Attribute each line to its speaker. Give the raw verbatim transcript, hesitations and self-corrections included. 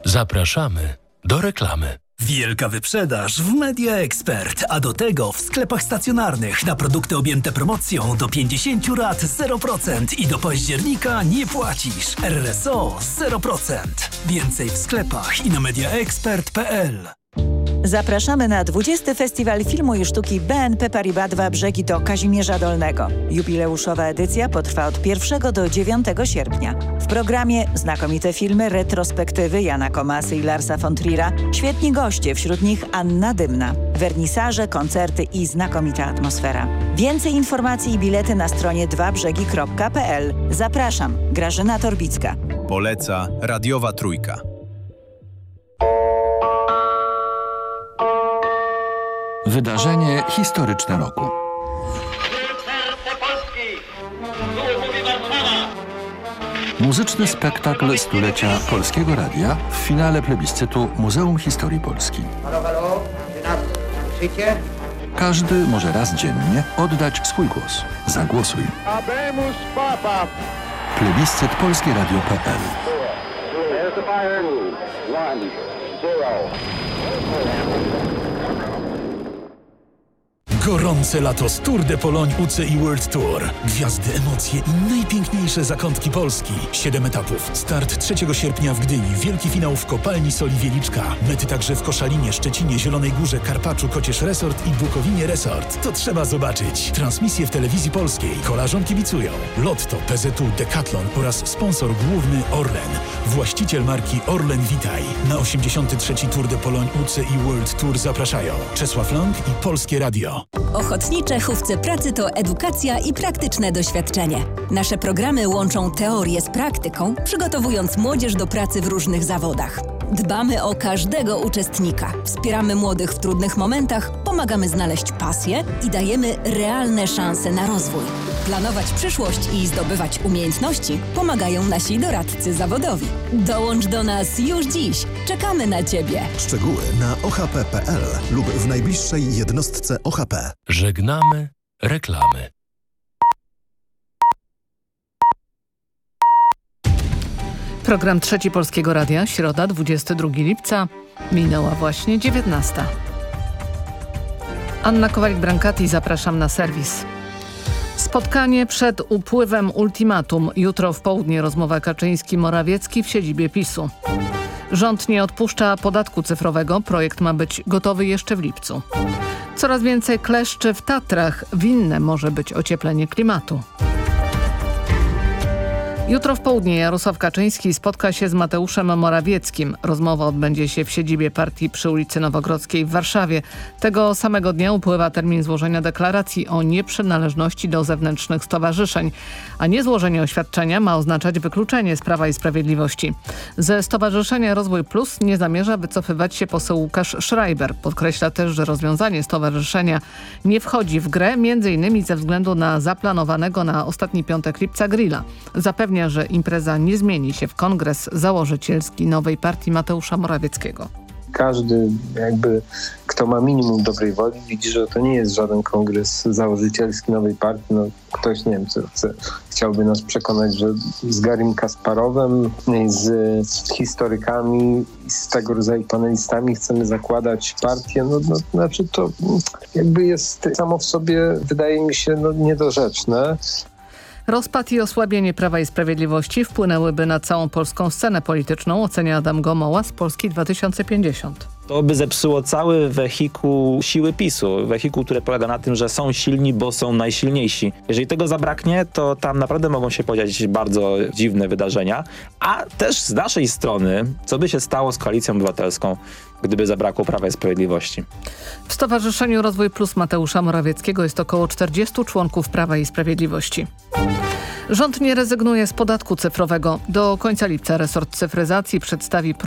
Speaker 1: Zapraszamy do reklamy.
Speaker 2: Wielka wyprzedaż w Media Expert, a do tego w sklepach stacjonarnych na produkty objęte promocją do pięćdziesiąt rat zero procent i do października nie płacisz. R S O zero procent. Więcej w sklepach i na mediaexpert kropka p l.
Speaker 3: Zapraszamy na dwudziesty Festiwal Filmu i Sztuki B N P Paribas dwa Brzegi do Kazimierza Dolnego. Jubileuszowa edycja potrwa od pierwszego do dziewiątego sierpnia. W programie znakomite filmy, retrospektywy Jana Komasy i Larsa von Trier'a, świetni goście, wśród nich Anna Dymna, wernisaże, koncerty i znakomita atmosfera. Więcej informacji i bilety na stronie dwa brzegi kropka p l. Zapraszam, Grażyna Torbicka.
Speaker 4: Poleca Radiowa Trójka.
Speaker 5: Wydarzenie historyczne roku. Muzyczny spektakl stulecia Polskiego Radia w finale plebiscytu Muzeum Historii Polski.
Speaker 6: Halo, halo, czy nas słyszycie?
Speaker 5: Każdy może raz dziennie oddać swój głos. Zagłosuj.
Speaker 7: Habemus Papa.
Speaker 5: Plebiscyt polskie radio kropka p l.
Speaker 2: Gorące lato z Tour de Pologne U C I World Tour. Gwiazdy, emocje i najpiękniejsze zakątki Polski. Siedem etapów. Start trzeciego sierpnia w Gdyni. Wielki finał w Kopalni Soli Wieliczka. Mety także w Koszalinie, Szczecinie, Zielonej Górze, Karpaczu, Kocież Resort i Bukowinie Resort. To trzeba zobaczyć. Transmisje w telewizji polskiej. Kolarzom kibicują Lotto, P Z U, Decathlon oraz sponsor główny Orlen. Właściciel marki Orlen Witaj. Na osiemdziesiąty trzeci Tour de Pologne U C I World Tour zapraszają Czesław Lang i Polskie Radio.
Speaker 8: Ochotnicze Hufce Pracy to edukacja i praktyczne doświadczenie. Nasze programy łączą teorię z praktyką, przygotowując młodzież do pracy w różnych zawodach. Dbamy o każdego uczestnika, wspieramy młodych w trudnych momentach, pomagamy znaleźć pasję i dajemy realne szanse na rozwój. Planować przyszłość i zdobywać umiejętności pomagają nasi doradcy zawodowi. Dołącz do nas już dziś. Czekamy na Ciebie.
Speaker 9: Szczegóły na o h p kropka p l lub w najbliższej jednostce O H P.
Speaker 1: Żegnamy reklamy.
Speaker 10: Program Trzeci Polskiego Radia, środa, dwudziestego drugiego lipca, minęła właśnie dziewiętnasta. Anna Kowalik-Brankati, zapraszam na serwis. Spotkanie przed upływem ultimatum. Jutro w południe rozmowa Kaczyński-Morawiecki w siedzibie PiSu. Rząd nie odpuszcza podatku cyfrowego. Projekt ma być gotowy jeszcze w lipcu. Coraz więcej kleszczy w Tatrach. Winne może być ocieplenie klimatu. Jutro w południe Jarosław Kaczyński spotka się z Mateuszem Morawieckim. Rozmowa odbędzie się w siedzibie partii przy ulicy Nowogrodzkiej w Warszawie. Tego samego dnia upływa termin złożenia deklaracji o nieprzynależności do zewnętrznych stowarzyszeń, a niezłożenie oświadczenia ma oznaczać wykluczenie z Prawa i Sprawiedliwości. Ze Stowarzyszenia Rozwój Plus nie zamierza wycofywać się poseł Łukasz Schreiber. Podkreśla też, że rozwiązanie stowarzyszenia nie wchodzi w grę, między innymi ze względu na zaplanowanego na ostatni piątek lipca grilla. Zapewnia, że impreza nie zmieni się w kongres założycielski nowej partii Mateusza Morawieckiego.
Speaker 11: Każdy jakby, kto ma minimum dobrej woli, widzi, że to nie jest żaden kongres założycielski nowej partii. No, ktoś, nie wiem, co chce, chciałby nas przekonać, że z Garim Kasparowem, z historykami, z tego rodzaju panelistami chcemy zakładać partię. No, no, znaczy to jakby jest samo w sobie, wydaje mi się, no, niedorzeczne.
Speaker 10: Rozpad i osłabienie Prawa i Sprawiedliwości wpłynęłyby na całą polską scenę polityczną, ocenia Adam Gomoła z Polski dwa tysiące pięćdziesiąt.
Speaker 12: To by zepsuło cały wehikuł siły PiSu. Wehikuł, który polega na tym, że są silni, bo są najsilniejsi. Jeżeli tego zabraknie, to tam naprawdę mogą się podziać bardzo dziwne wydarzenia. A też z naszej strony, co by się stało z Koalicją Obywatelską, gdyby zabrakło Prawa i Sprawiedliwości?
Speaker 10: W Stowarzyszeniu Rozwój Plus Mateusza Morawieckiego jest około czterdziestu członków Prawa i Sprawiedliwości. Rząd nie rezygnuje z podatku cyfrowego. Do końca lipca resort cyfryzacji przedstawi